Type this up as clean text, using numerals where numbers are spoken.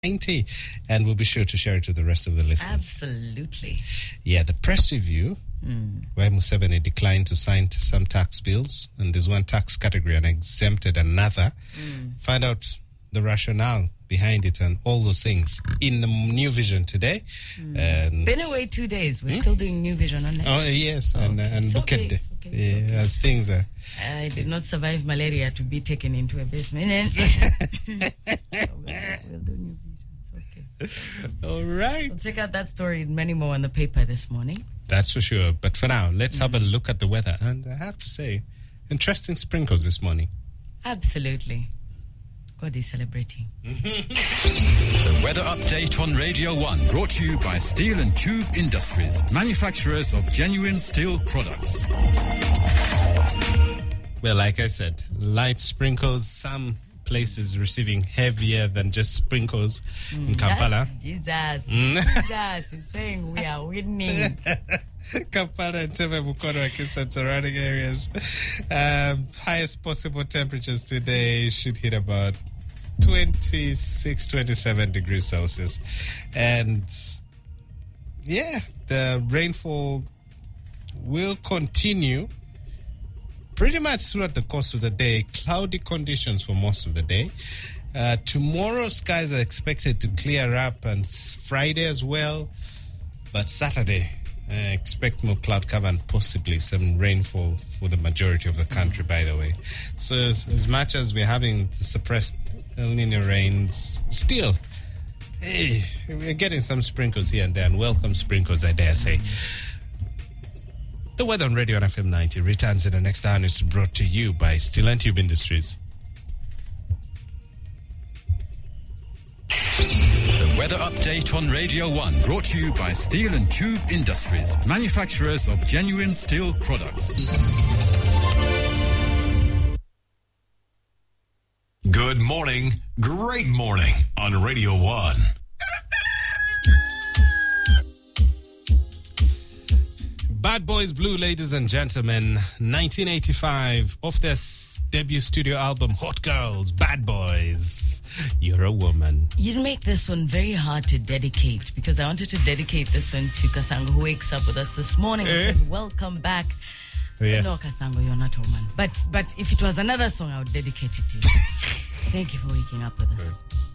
90, and we'll be sure to share it to the rest of the listeners. Absolutely. Yeah, the press review, where Museveni declined to sign some tax bills, and there's one tax category and exempted another. Find out the rationale behind it and all those things in the New Vision today. And been away 2 days. We're still doing New Vision on it. Oh, yes, and look at it. As things are. I did not survive malaria to be taken into a basement. So we'll do New Vision. It's okay. All right. We'll check out that story and many more on the paper this morning. That's for sure. But for now, let's have a look at the weather. And I have to say, interesting sprinkles this morning. Absolutely. God is celebrating. The weather update on Radio 1, brought to you by Steel and Tube Industries, manufacturers of genuine steel products. Well, like I said, light sprinkles, some places receiving heavier than just sprinkles in Kampala. Jesus is saying we are winning. Kampala and Tebe Mukono and surrounding areas. Highest possible temperatures today should hit about 26, 27 degrees Celsius. And yeah, the rainfall will continue pretty much throughout the course of the day. Cloudy conditions for most of the day. Tomorrow, skies are expected to clear up, and Friday as well. But Saturday, expect more cloud cover and possibly some rainfall for the majority of the country, by the way. So as much as we're having the suppressed El Nino rains, still, we're getting some sprinkles here and there, and welcome sprinkles, I dare say. The weather on Radio 1 FM 90 returns in the next hour, and it's brought to you by Steel and Tube Industries. The weather update on Radio 1, brought to you by Steel and Tube Industries, manufacturers of genuine steel products. Good morning, great morning on Radio 1. Bad Boys Blue, ladies and gentlemen, 1985, off their debut studio album, Hot Girls, Bad Boys, You're a Woman. You'd make this one very hard to dedicate, because I wanted to dedicate this one to Kasango, who wakes up with us this morning and says, welcome back. Yeah. No, Kasango, you're not a woman. But if it was another song, I would dedicate it to you. Thank you for waking up with us.